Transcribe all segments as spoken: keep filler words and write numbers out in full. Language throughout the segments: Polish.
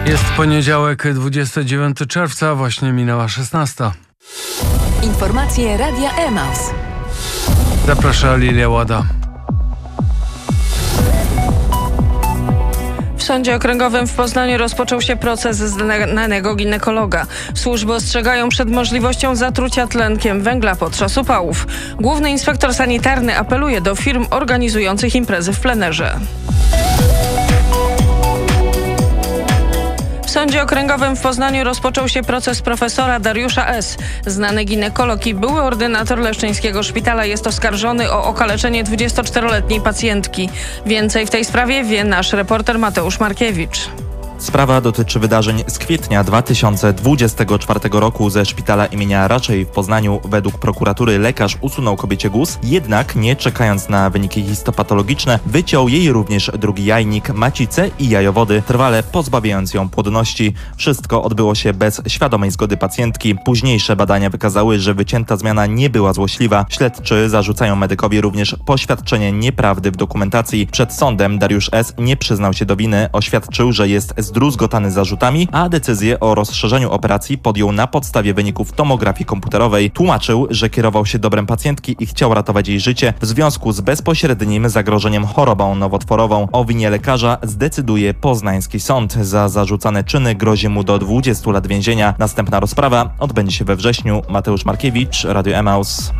Jest poniedziałek, dwudziestego dziewiątego czerwca, właśnie minęła szesnasta. Informacje Radia Emaus. Zaprasza Lilia Łada. W Sądzie Okręgowym w Poznaniu rozpoczął się proces znanego ginekologa. Służby ostrzegają przed możliwością zatrucia tlenkiem węgla podczas upałów. Główny inspektor sanitarny apeluje do firm organizujących imprezy w plenerze. W Sądzie Okręgowym w Poznaniu rozpoczął się proces profesora Dariusza S. Znany ginekolog i były ordynator Leszczyńskiego Szpitala jest oskarżony o okaleczenie dwudziestoczteroletniej pacjentki. Więcej w tej sprawie wie nasz reporter Mateusz Markiewicz. Sprawa dotyczy wydarzeń z kwietnia dwa tysiące dwudziestego czwartego roku ze szpitala imienia Raczej w Poznaniu. Według prokuratury lekarz usunął kobiecie guz, jednak nie czekając na wyniki histopatologiczne, wyciął jej również drugi jajnik, macicę i jajowody, trwale pozbawiając ją płodności. Wszystko odbyło się bez świadomej zgody pacjentki. Późniejsze badania wykazały, że wycięta zmiana nie była złośliwa. Śledczy zarzucają medykowi również poświadczenie nieprawdy w dokumentacji. Przed sądem Dariusz S. nie przyznał się do winy, oświadczył, że jest zdruzgotany zarzutami, a decyzję o rozszerzeniu operacji podjął na podstawie wyników tomografii komputerowej. Tłumaczył, że kierował się dobrem pacjentki i chciał ratować jej życie w związku z bezpośrednim zagrożeniem chorobą nowotworową. O winie lekarza zdecyduje poznański sąd. Za zarzucane czyny grozi mu do dwudziestu lat więzienia. Następna rozprawa odbędzie się we wrześniu. Mateusz Markiewicz, Radio Emaus.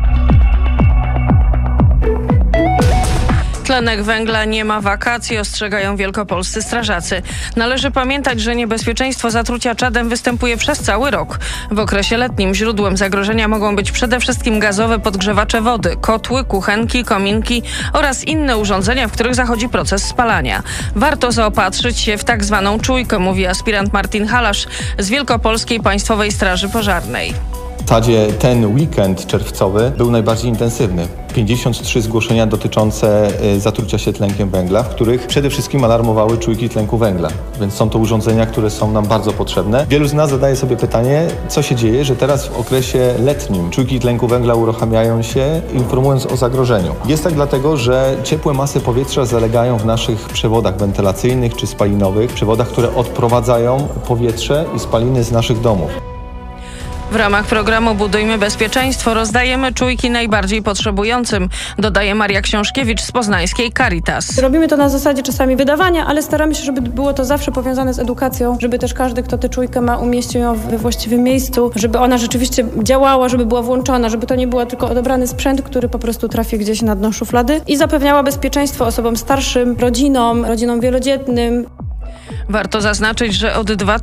Tlenek węgla nie ma wakacji, ostrzegają wielkopolscy strażacy. Należy pamiętać, że niebezpieczeństwo zatrucia czadem występuje przez cały rok. W okresie letnim źródłem zagrożenia mogą być przede wszystkim gazowe podgrzewacze wody, kotły, kuchenki, kominki oraz inne urządzenia, w których zachodzi proces spalania. Warto zaopatrzyć się w tak zwaną czujkę, mówi aspirant Martin Halasz z Wielkopolskiej Państwowej Straży Pożarnej. W zasadzie ten weekend czerwcowy był najbardziej intensywny. pięćdziesiąt trzy zgłoszenia dotyczące zatrucia się tlenkiem węgla, w których przede wszystkim alarmowały czujki tlenku węgla. Więc są to urządzenia, które są nam bardzo potrzebne. Wielu z nas zadaje sobie pytanie, co się dzieje, że teraz w okresie letnim czujki tlenku węgla uruchamiają się, informując o zagrożeniu. Jest tak dlatego, że ciepłe masy powietrza zalegają w naszych przewodach wentylacyjnych czy spalinowych, przewodach, które odprowadzają powietrze i spaliny z naszych domów. W ramach programu Budujmy Bezpieczeństwo rozdajemy czujki najbardziej potrzebującym, dodaje Maria Książkiewicz z poznańskiej Caritas. Robimy to na zasadzie czasami wydawania, ale staramy się, żeby było to zawsze powiązane z edukacją, żeby też każdy, kto tę czujkę ma, umieścił ją we właściwym miejscu, żeby ona rzeczywiście działała, żeby była włączona, żeby to nie był tylko odebrany sprzęt, który po prostu trafi gdzieś na dno szuflady i zapewniała bezpieczeństwo osobom starszym, rodzinom, rodzinom wielodzietnym. Warto zaznaczyć, że od dwa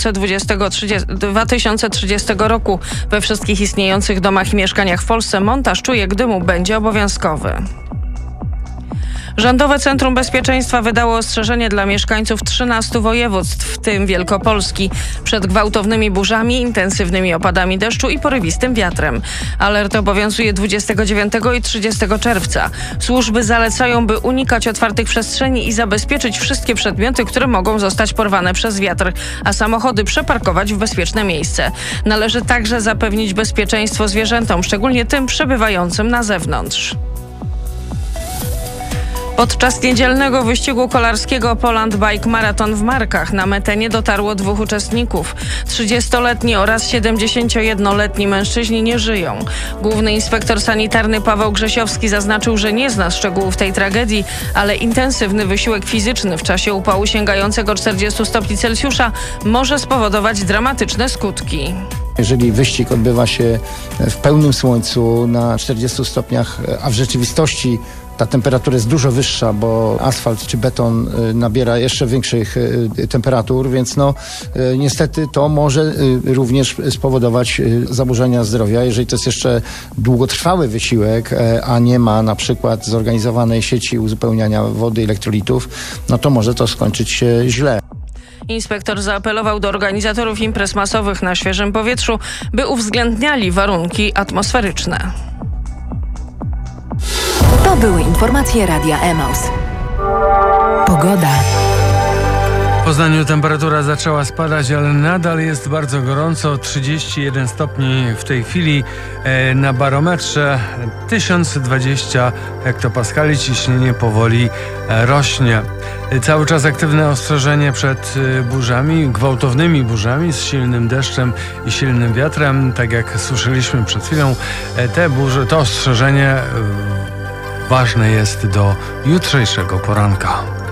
tysiące trzydziestego roku we wszystkich istniejących domach i mieszkaniach w Polsce montaż czujek dymu będzie obowiązkowy. Rządowe Centrum Bezpieczeństwa wydało ostrzeżenie dla mieszkańców trzynastu województw, w tym Wielkopolski, przed gwałtownymi burzami, intensywnymi opadami deszczu i porywistym wiatrem. Alert obowiązuje dwudziestego dziewiątego i trzydziestego czerwca. Służby zalecają, by unikać otwartych przestrzeni i zabezpieczyć wszystkie przedmioty, które mogą zostać porwane przez wiatr, a samochody przeparkować w bezpieczne miejsce. Należy także zapewnić bezpieczeństwo zwierzętom, szczególnie tym przebywającym na zewnątrz. Podczas niedzielnego wyścigu kolarskiego Poland Bike Marathon w Markach na metę nie dotarło dwóch uczestników. trzydziestoletni oraz siedemdziesięciojednoletni mężczyźni nie żyją. Główny inspektor sanitarny Paweł Grzesiowski zaznaczył, że nie zna szczegółów tej tragedii, ale intensywny wysiłek fizyczny w czasie upału sięgającego czterdziestu stopni Celsjusza może spowodować dramatyczne skutki. Jeżeli wyścig odbywa się w pełnym słońcu na czterdziestu stopniach, a w rzeczywistości ta temperatura jest dużo wyższa, bo asfalt czy beton nabiera jeszcze większych temperatur, więc no niestety to może również spowodować zaburzenia zdrowia. Jeżeli to jest jeszcze długotrwały wysiłek, a nie ma na przykład zorganizowanej sieci uzupełniania wody i elektrolitów, no to może to skończyć się źle. Inspektor zaapelował do organizatorów imprez masowych na świeżym powietrzu, by uwzględniali warunki atmosferyczne. To były informacje Radia Emaus. Pogoda. W Poznaniu temperatura zaczęła spadać, ale nadal jest bardzo gorąco. trzydzieści jeden stopni w tej chwili e, na barometrze. tysiąc dwadzieścia hektopaskali. Ciśnienie powoli e, rośnie. E, cały czas aktywne ostrzeżenie przed e, burzami, gwałtownymi burzami z silnym deszczem i silnym wiatrem. Tak jak słyszeliśmy przed chwilą, e, te burze, to ostrzeżenie e, ważne jest do jutrzejszego poranka.